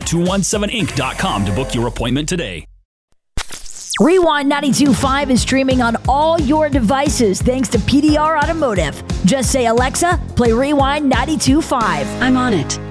217inc.com to book your appointment today. Rewind 92.5 is streaming on all your devices thanks to PDR Automotive. Just say, Alexa, play Rewind 92.5. I'm on it.